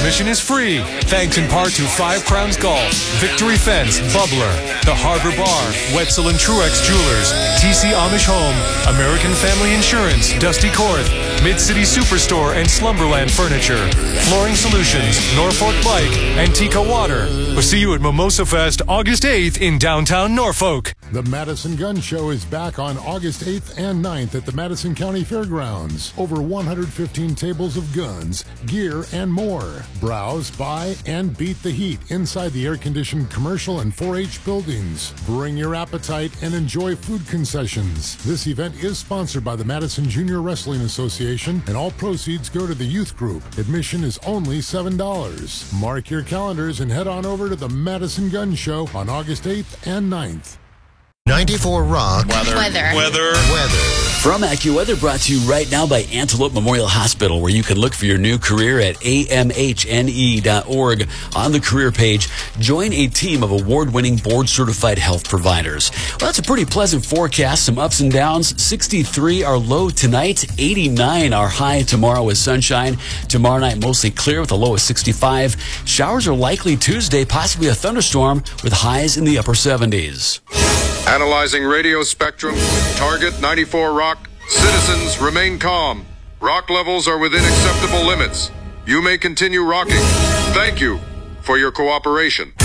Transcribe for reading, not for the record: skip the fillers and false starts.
Admission is free, thanks in part to Five Crowns Golf, Victory Fence, Bubbler, the Harbor Bar, Wetzel and Truex Jewelers, TC Amish Home, American Family Insurance, Dusty Korth, Mid-City Superstore and Slumberland Furniture, Flooring Solutions, Norfolk Bike, and Tika Water. We'll see you at Mimosa Fest August 8th in downtown Norfolk. The Madison Gun Show is back on August 8th and 9th at the Madison County Fairgrounds. Over 115 tables of guns, gear, and more. Browse, buy, and beat the heat inside the air-conditioned commercial and 4-H buildings. Bring your appetite and enjoy food concessions. This event is sponsored by the Madison Junior Wrestling Association, and all proceeds go to the youth group. Admission is only $7. Mark your calendars and head on over to the Madison Gun Show on August 8th and 9th. 94 Rock. Weather. From AccuWeather, brought to you right now by Antelope Memorial Hospital, where you can look for your new career at amhne.org. On the career page, join a team of award-winning board-certified health providers. Well, that's a pretty pleasant forecast. Some ups and downs. 63 are low tonight. 89 are high tomorrow with sunshine. Tomorrow night, mostly clear with a low of 65. Showers are likely Tuesday, possibly a thunderstorm with highs in the upper 70s. Analyzing radio spectrum. Target 94 Rock. Citizens remain calm. Rock levels are within acceptable limits. You may continue rocking. Thank you for your cooperation.